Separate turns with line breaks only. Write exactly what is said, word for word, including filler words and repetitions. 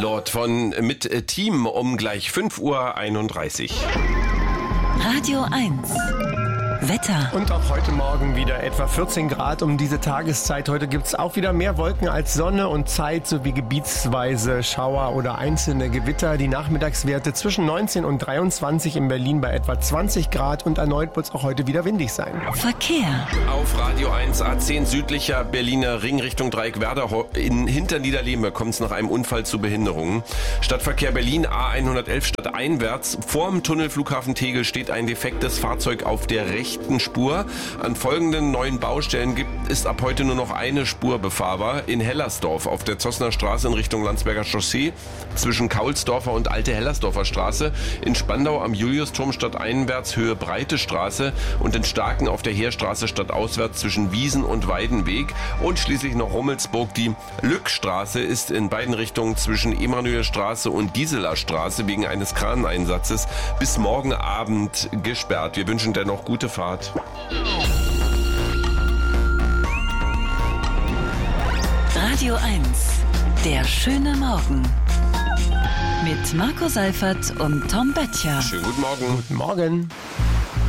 Lord von mit Team um gleich fünf Uhr einunddreißig.
Radio eins. Wetter.
Und auch heute Morgen wieder etwa vierzehn Grad um diese Tageszeit. Heute gibt es auch wieder mehr Wolken als Sonne und Zeit sowie gebietsweise Schauer oder einzelne Gewitter. Die Nachmittagswerte zwischen neunzehn und dreiundzwanzig in Berlin bei etwa zwanzig Grad und erneut wird es auch heute wieder windig sein.
Verkehr.
Auf Radio eins A zehn südlicher Berliner Ring Richtung Dreieckwerder. In Hinterniederlehme kommt es nach einem Unfall zu Behinderungen. Stadtverkehr Berlin A hundertelf stadteinwärts. Vorm Tunnel Flughafen Tegel steht ein defektes Fahrzeug auf der rechten Spur. An folgenden neuen Baustellen gibt es ab heute nur noch eine Spur befahrbar. In Hellersdorf auf der Zossner Straße in Richtung Landsberger Chaussee zwischen Kaulsdorfer und Alte Hellersdorfer Straße. In Spandau am Juliusturm stadteinwärts Höhe Breite Straße und in Starken auf der Heerstraße stadtauswärts zwischen Wiesen und Weidenweg. Und schließlich noch Rummelsburg. Die Lückstraße ist in beiden Richtungen zwischen Emanuelstraße und Gisela Straße wegen eines Kraneinsatzes bis morgen Abend gesperrt. Wir wünschen dennoch gute Fahrt.
Radio eins. Der schöne Morgen. Mit Marco Seifert und Tom Böttcher.
Schönen guten Morgen.
Guten Morgen.